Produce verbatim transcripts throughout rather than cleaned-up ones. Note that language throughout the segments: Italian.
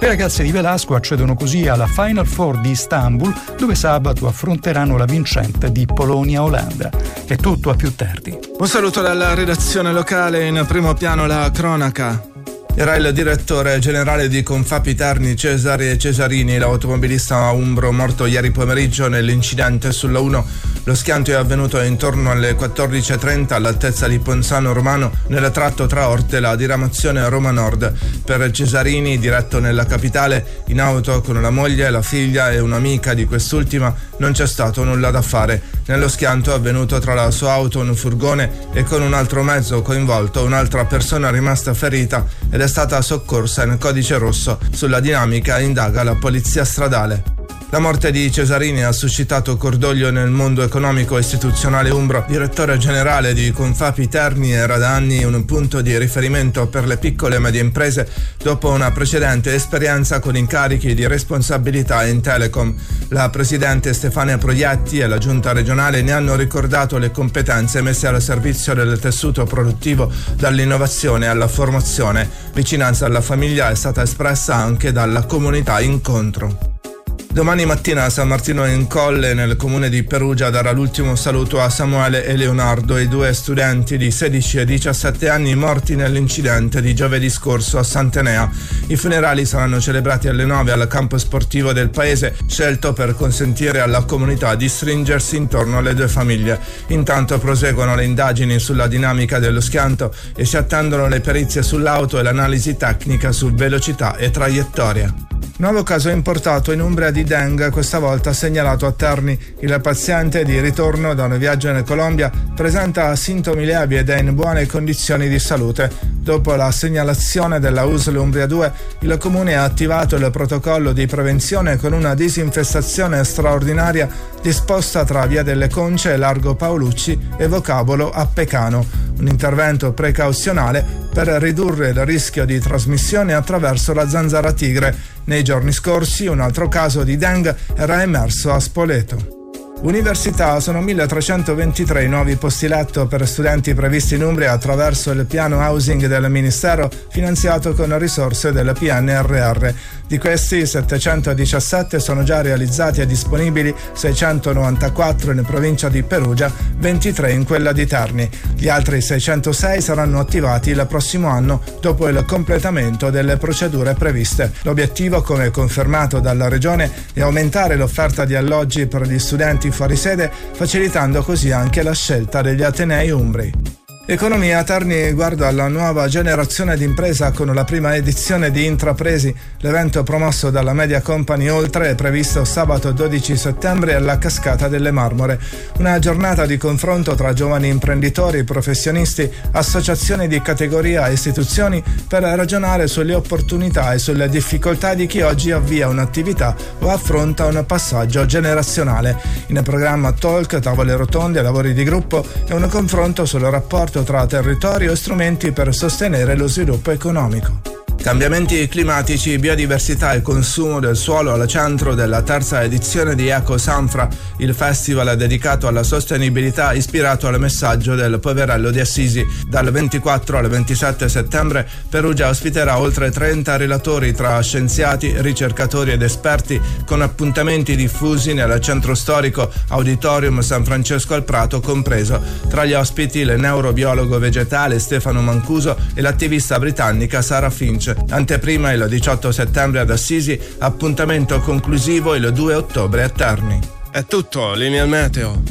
Le ragazze di Velasco accedono così alla Final Four di Istanbul, dove sabato affronteranno la vincente di Polonia-Olanda. È tutto, a più tardi. Un saluto dalla redazione locale, in primo piano la cronaca. Era il direttore generale di Confapi Terni Cesare Cesarini, l'automobilista umbro morto ieri pomeriggio nell'incidente sulla uno. Lo schianto è avvenuto intorno alle quattordici e trenta all'altezza di Ponzano Romano, nel tratto tra Orte e la diramazione Roma Nord. Per Cesarini, diretto nella capitale, in auto con la moglie, la figlia e un'amica di quest'ultima, non c'è stato nulla da fare. Nello schianto avvenuto tra la sua auto, un furgone e con un altro mezzo coinvolto, un'altra persona rimasta ferita ed è stata soccorsa in codice rosso. Sulla dinamica indaga la polizia stradale. La morte di Cesarini ha suscitato cordoglio nel mondo economico e istituzionale umbro. Direttore generale di Confapi Terni, era da anni un punto di riferimento per le piccole e medie imprese dopo una precedente esperienza con incarichi di responsabilità in Telecom. La presidente Stefania Proietti e la giunta regionale ne hanno ricordato le competenze messe al servizio del tessuto produttivo, dall'innovazione alla formazione. Vicinanza alla famiglia è stata espressa anche dalla comunità incontro. Domani mattina a San Martino in Colle, nel comune di Perugia, darà l'ultimo saluto a Samuele e Leonardo, i due studenti di sedici e diciassette anni morti nell'incidente di giovedì scorso a Sant'Enea. I funerali saranno celebrati alle nove al campo sportivo del paese, scelto per consentire alla comunità di stringersi intorno alle due famiglie. Intanto proseguono le indagini sulla dinamica dello schianto e si attendono le perizie sull'auto e l'analisi tecnica su velocità e traiettoria. Nuovo caso importato in Umbria di dengue, questa volta segnalato a Terni. Il paziente, di ritorno da un viaggio in Colombia, presenta sintomi lievi ed è in buone condizioni di salute. Dopo la segnalazione della U S L Umbria due, il comune ha attivato il protocollo di prevenzione con una disinfestazione straordinaria disposta tra Via delle Conce e Largo Paolucci e Vocabolo a Pecano. Un intervento precauzionale per ridurre il rischio di trasmissione attraverso la zanzara tigre. Nei giorni scorsi un altro caso di dengue era emerso a Spoleto. Università: sono milletrecentoventitré i nuovi posti letto per studenti previsti in Umbria attraverso il piano housing del Ministero, finanziato con risorse del P N R R. Di questi settecentodiciassette sono già realizzati e disponibili, seicentonovantaquattro in provincia di Perugia, ventitré in quella di Terni. Gli altri seicentosei saranno attivati il prossimo anno dopo il completamento delle procedure previste. L'obiettivo, come confermato dalla Regione, è aumentare l'offerta di alloggi per gli studenti fuori sede, facilitando così anche la scelta degli atenei umbri. Economia: Terni guarda alla nuova generazione d'impresa con la prima edizione di Intrapresi. L'evento, promosso dalla Media Company Oltre, è previsto sabato dodici settembre alla Cascata delle Marmore. Una giornata di confronto tra giovani imprenditori, professionisti, associazioni di categoria e istituzioni per ragionare sulle opportunità e sulle difficoltà di chi oggi avvia un'attività o affronta un passaggio generazionale. In programma talk, tavole rotonde, lavori di gruppo e un confronto sul rapporto tra territorio e strumenti per sostenere lo sviluppo economico. Cambiamenti climatici, biodiversità e consumo del suolo al centro della terza edizione di Eco Sanfra, il festival dedicato alla sostenibilità ispirato al messaggio del Poverello di Assisi. Dal ventiquattro al ventisette settembre Perugia ospiterà oltre trenta relatori tra scienziati, ricercatori ed esperti, con appuntamenti diffusi nel centro storico, Auditorium San Francesco al Prato compreso. Tra gli ospiti il neurobiologo vegetale Stefano Mancuso e l'attivista britannica Sarah Finch. Anteprima il diciotto settembre ad Assisi, appuntamento conclusivo il due ottobre a Terni. È tutto, linea meteo.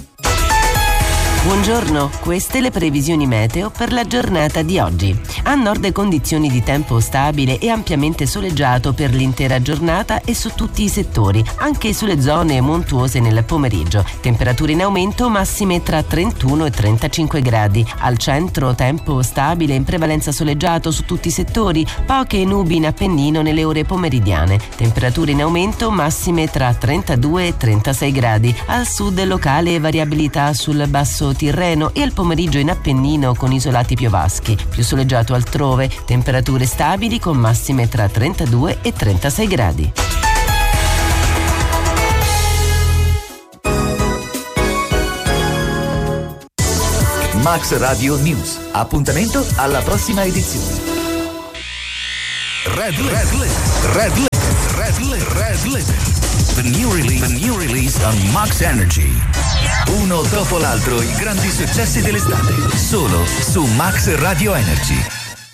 Buongiorno, queste le previsioni meteo per la giornata di oggi. A nord condizioni di tempo stabile e ampiamente soleggiato per l'intera giornata e su tutti i settori, anche sulle zone montuose nel pomeriggio. Temperature in aumento, massime tra trentuno e trentacinque gradi. Al centro tempo stabile in prevalenza soleggiato su tutti i settori, poche nubi in Appennino nelle ore pomeridiane. Temperature in aumento, massime tra trentadue e trentasei gradi. Al sud locale variabilità sul basso Tirreno e al pomeriggio in Appennino con isolati piovaschi. Più soleggiato altrove, temperature stabili con massime tra trentadue e trentasei gradi. Max Radio News. Appuntamento alla prossima edizione. Red Red Red Red Red, Red Lipton. The new release, the new release on Max Energy. Uno dopo l'altro i grandi successi dell'estate. Solo su Max Radio Energy.